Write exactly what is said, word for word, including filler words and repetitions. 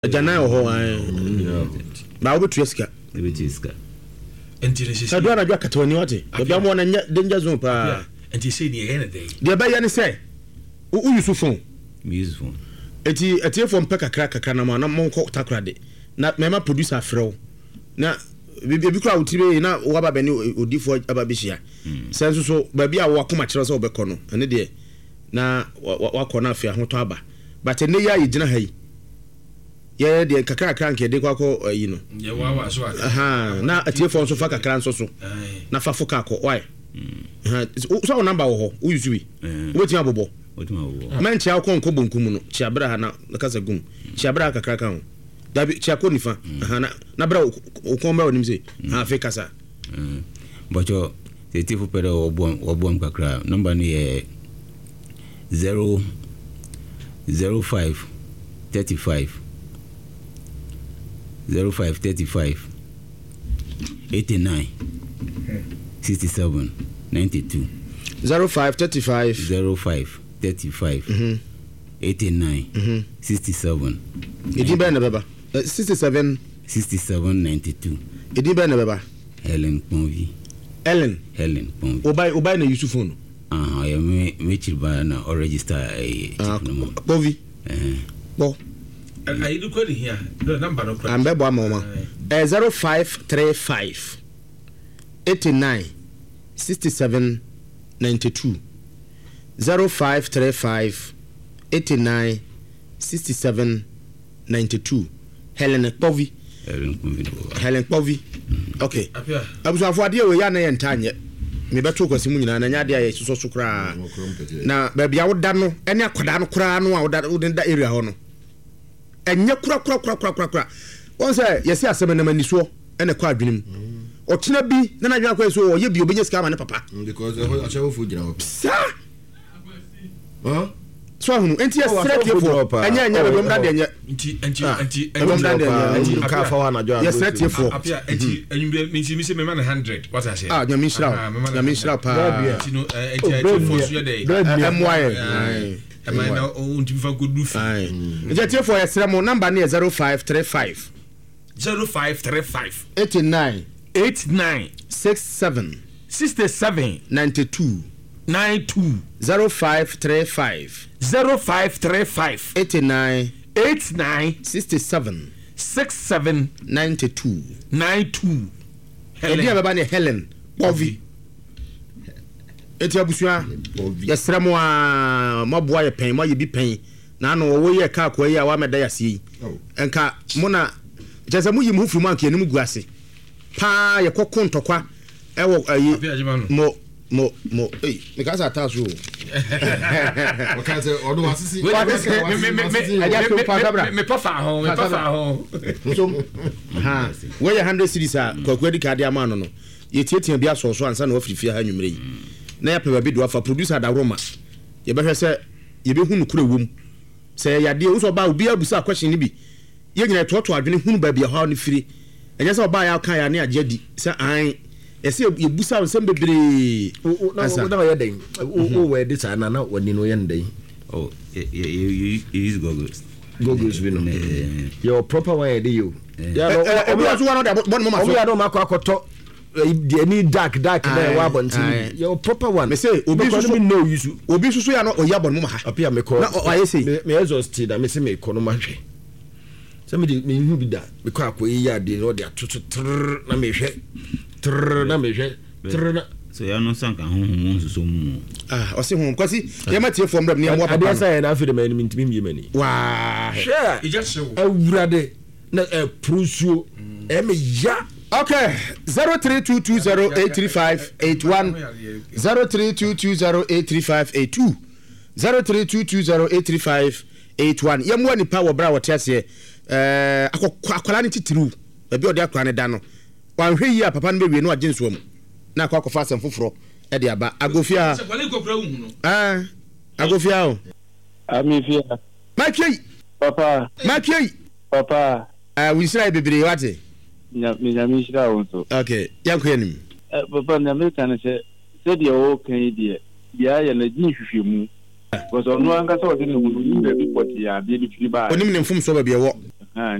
Jana ho an ba wo betu sika e betu sika enti le sisi adwa na dwa katoni wote obi am wona danger zone pa enti say ni e na dey de ba ya ne say u Yusufon mi Yusufon enti etie fo mpa kakra kakra na ma na mo ko takra de na mema producer afrew na bi kura utibe na wo ba bani odifo aba bihia senso so ba bia wo akoma kire so obekọ no ene de na wakọ na afia ho to aba but ene ya yigina ha yi ye de kakra kakra nke de kwakọ yi no ye wa wa so aha na atie fo so fa kakra nso so na fa fo ka ko why aha so number wo ho wo yusubi wo ti abobo wo ti abobo man chia ko nko bonkum no chia bra ha na kasa gum chia bra kakra ka ho dabi chia ko nifa aha na na bra o ko mba onim se ha fe kasa bocho se ti fo pero obo obo kakra number ni e zero zero five thirty-five zero five thirty-five eighty-nine sixty-seven ninety-two zero five thirty-five zero five thirty-five eighty-nine sixty-seven Edi be na beba sixty-seven sixty-seven ninety-two Edi be na beba Helen Ponvi Ellen Helen Ponvi Obay Obay na Yusufon ah ya me me chirba na o register eh Ponvi eh bo I do call here the number no I'm be bo mama eh zero five thirty-five eighty-nine sixty-seven ninety-two zero five thirty-five eighty-nine sixty-seven ninety-two Helen Ponvi Helen Ponvi Helen Ponvi okay abuso afọ ade we ya na ye ntanye me beto kwasi mu nyina na nya de aye soso kra na ba bia woda no ene akoda no kra no a woda woda area ho no enye kura kura kura kura kura kura won say yesi asem na mani so ene kwa adwenem o tena bi na na dwa kwa so o ye bi obenya sika ma ne papa because a chewo fu gira ho sa huh so hunu enti ya straight fo enya enya be mda de enya enti enti enti enti ka fa wa na dwa yes straight fo apia enti enyumbe minti mi se me man one hundred what I say ah nyami shira nyami shira pa enti no enti enti fo so dey emwaye am I now on to for good roof enti enti fo yes mo number na zero five thirty-five zero five thirty-five eighty-nine eighty-nine sixty-seven sixty-seven ninety-two ninety-two zero five thirty-five zero five thirty-five eighty-nine eighty-nine sixty-seven sixty-seven ninety-two ninety-two Helen Edi baba ne Helen Ponvi eti abusua yesra mo a maboa ye pen mo ye bi pen na no wo ye ka ko ye a wa meda yase enka mo na jese mo yi mo furu mo anke nim guase pa ye kokko ntokwa e wo ayi mo mo mo eh me ka sa ta so o ka se odo wasisi me me me me pa fa ho me pa fa ho so ha we ye one hundred series a kwakwadi ka de ama no no ye tietia bia so so ansa na ofirifia ha nwumre yi na ya pe ba bi do afa producer da Roma ye be hwe se ye be hunu kura wom se ya de wo so ba obi abusa question ni bi ye nyina toto adwene hunu ba bia ha no firi enye se oba ya kan ya ne agedi se an ese ye busa nsem bebre asa na ya den o we de sa na na wani no ye ndai oh you use goggles goggles we no your proper one dey you ya no obi aso one no bon mama so obi ado makọ akoto the any dark dark na wa bontin your proper one me say obi so no use obi so ya no oya bon mama ha apia me ko na aye say me exhausted da me say me ko no ma hwe se me me hu bi da me ko akoyi ya de no de atoto trrr na me hwe trrr na me hwe trrr na so ya no sanka ho ho so mu ah o se ho kwasi ye matie fo mbram ne am wa papa ade say na afi de mani mintimi mi mani wa share e just show awurade na e prusuo e me ya okay zero three two two zero eight three five eight one zero three two two zero eight three five eight two zero three two two zero eight three five eight one ye mo ni pa wo bra wo tiase eh akwala ni titiru e bi ode akwa ne da no wan hwe yi a papa no be wie no agenso mu na akwa kofa asem foforo e de aba agofia ah agofia o amifia makei papa makei papa ah we sray bebre wate nya nya mi shira wonso okay yanko yanim eh papa na america na se se dia o kan die dia ya na jin hwehwemu because ono anga so de no mu ni be bi poti ya bi ni tuli ba onim ne mfum so ba bi e wo